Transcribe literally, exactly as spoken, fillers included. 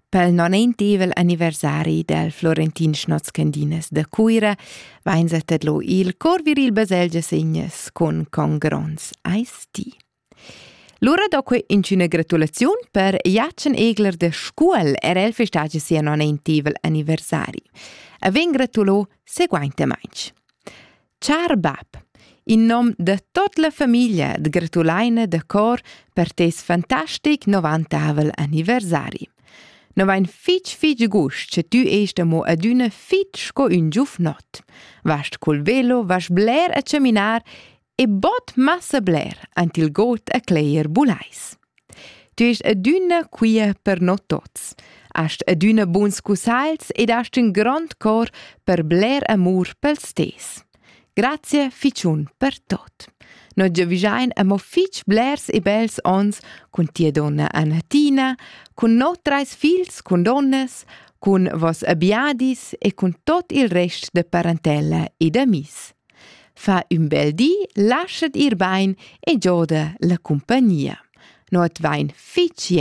Pel nonentevel anniversari del Florentin Schnotzcandines de Cuira vainza tedlo il cor viril baselgia segnas con congrons aisti. Lura doque incuna gratulaziun per Jatschen Egler de Scuol er el festagia sia nonentevel anniversari. A ven gratulò seguainte mainch. Char bab, in nom de tot la famiglia de gratulaina de cor per tes fantastic novantavel anniversari. No vain fitch fitch gust, che tu est mo adüna fitch co un giuf not. Vast col velo, vas bler a caminar e bot massa bler antil got a cleier bulais. Tu est adüna quia per not tots. Hast adüna buns cusals ed hast un grand cor per bler amur pels tes. Grazie ficiun per tot. No giavisain a mo fitch blers e bels ons cun tia donna Anatina, cun notrais fils, cun donnes, cun vos abiadis e cun tot il rest de parentella ed amis. Fa un bel di, lasciat ir bain e gioda la compagnia. No et vain fitch